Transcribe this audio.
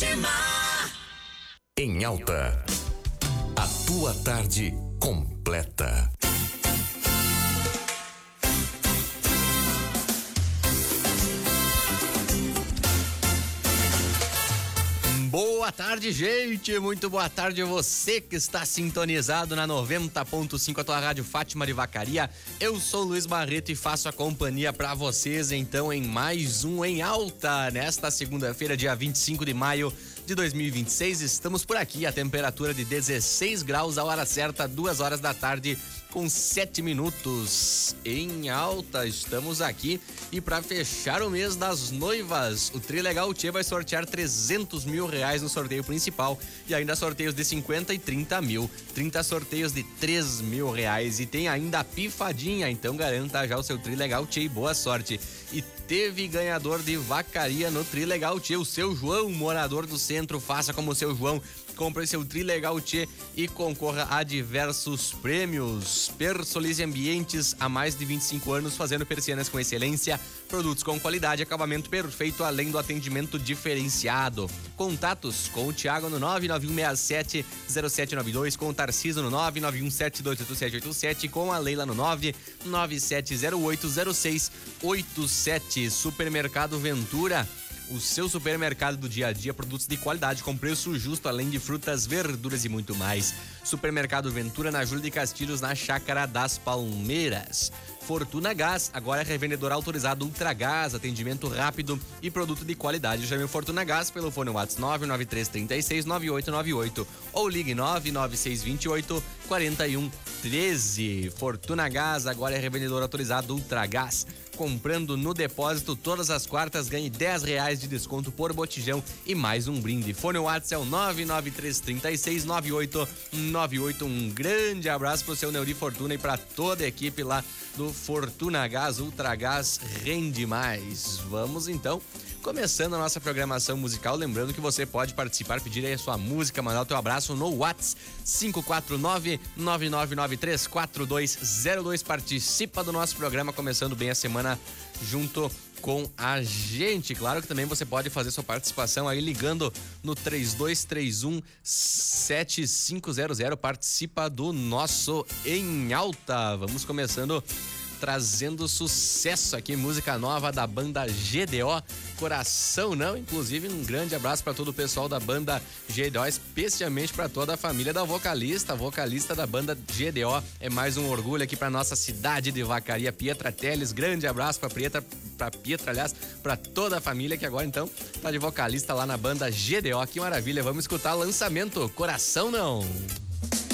Em Alta, a tua tarde completa. Boa tarde, gente, muito boa tarde a você que está sintonizado na 90.5, a tua rádio Fátima de Vacaria. Eu sou Luiz Barreto e faço a companhia para vocês, então, em mais um Em Alta, nesta segunda-feira, dia 25 de maio de 2026. Estamos por aqui, a temperatura de 16 graus, a hora certa, 2 horas da tarde, com 7 minutos. Em Alta, estamos aqui e para fechar o mês das noivas, o Trilegal Tchê vai sortear 300 mil reais no sorteio principal e ainda sorteios de 50 e 30 mil, 30 sorteios de 3 mil reais e tem ainda a pifadinha, então garanta já o seu Trilegal Tchê e boa sorte. E teve ganhador de Vacaria no Trilegal Tchê, o seu João, morador do centro. Faça como o seu João, compre seu Trilegal Tchê e concorra a diversos prêmios. Persolize Ambientes, há mais de 25 anos fazendo persianas com excelência, produtos com qualidade, acabamento perfeito, além do atendimento diferenciado. Contatos com o Thiago no 991670792, com o Tarciso no 991728787, com a Leila no 997080687. Supermercado Ventura, o seu supermercado do dia a dia, produtos de qualidade com preço justo, além de frutas, verduras e muito mais. Supermercado Ventura, na Júlio de Castilhos, na Chácara das Palmeiras. Fortuna Gás, agora é revendedor autorizado Ultragás, atendimento rápido e produto de qualidade. Chame o Fortuna Gás pelo fone WhatsApp 993369898 ou ligue 996284113. Fortuna Gás, agora é revendedor autorizado Ultragás. Comprando no depósito todas as quartas, ganhe R$10 de desconto por botijão e mais um brinde. Fone WhatsApp é o 993369898. Um grande abraço pro seu Neuri Fortuna e para toda a equipe lá do Fortuna Gás. Ultragás rende mais. Vamos então começando a nossa programação musical, lembrando que você pode participar, pedir aí a sua música, mandar o teu abraço no WhatsApp 549-9993-4202. Participa do nosso programa, começando bem a semana junto com a gente. Claro que também você pode fazer sua participação aí ligando no 3231-7500. Participa do nosso Em Alta. Vamos começando trazendo sucesso aqui, música nova da banda GDO, Coração Não. Inclusive um grande abraço para todo o pessoal da banda GDO, especialmente para toda a família da vocalista, da banda GDO. É mais um orgulho aqui para nossa cidade de Vacaria, Pietra Teles. Grande abraço para Pietra, aliás, para toda a família que agora então tá de vocalista lá na banda GDO. Que maravilha, vamos escutar o lançamento Coração Não.